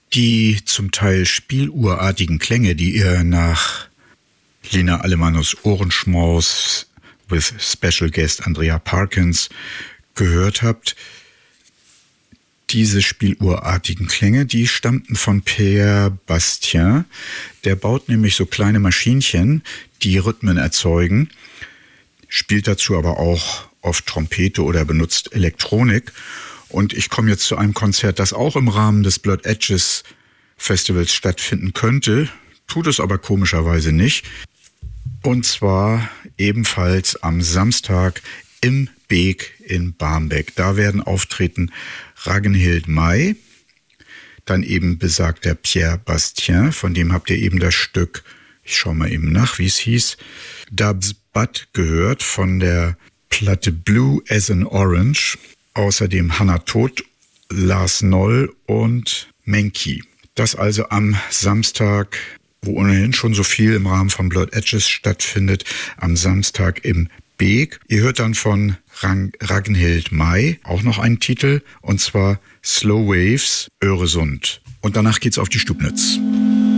Die zum Teil spieluhrartigen Klänge, die ihr nach Lina Alemannos Ohrenschmaus with Special Guest Andrea Parkins gehört habt, diese spieluhrartigen Klänge, die stammten von Pierre Bastien. Der baut nämlich so kleine Maschinchen, die Rhythmen erzeugen, spielt dazu aber auch oft Trompete oder benutzt Elektronik. Und ich komme jetzt zu einem Konzert, das auch im Rahmen des Blurred Edges Festivals stattfinden könnte, tut es aber komischerweise nicht. Und zwar ebenfalls am Samstag im Beek in Barmbek. Da werden auftreten Ragnhild May, dann eben besagter Pierre Bastien, von dem habt ihr eben das Stück, ich schaue mal eben nach, wie es hieß, Dubs Bud gehört von der Platte Blue as an Orange. Außerdem Hannah Todt, Lars Noll und Menki. Das also am Samstag, wo ohnehin schon so viel im Rahmen von Blurred Edges stattfindet, am Samstag im Beek. Ihr hört dann von Ragnhild May auch noch einen Titel, und zwar Slow Waves, Öresund. Und danach geht's auf die Stubnitz.